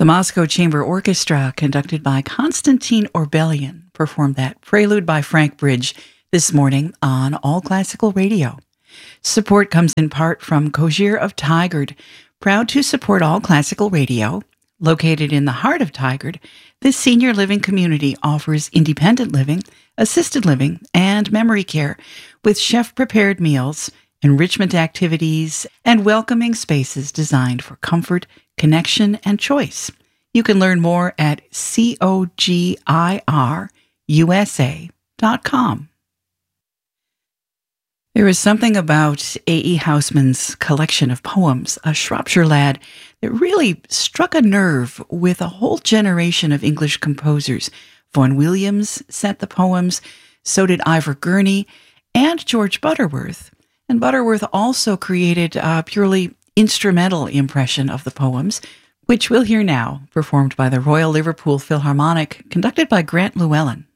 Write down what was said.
The Moscow Chamber Orchestra, conducted by Konstantin Orbelian, performed that prelude by Frank Bridge this morning on All Classical Radio. Support comes in part from Kozhir of Tigard, proud to support All Classical Radio. Located in the heart of Tigard, this senior living community offers independent living, assisted living, and memory care with chef-prepared meals, enrichment activities, and welcoming spaces designed for comfort, connection, and choice. You can learn more at cogirusa.com. There is something about A.E. Housman's collection of poems, A Shropshire Lad, that really struck a nerve with a whole generation of English composers. Vaughan Williams sent the poems, so did Ivor Gurney and George Butterworth. And Butterworth also created a purely instrumental impression of the poems, which we'll hear now, performed by the Royal Liverpool Philharmonic, conducted by Grant Llewellyn.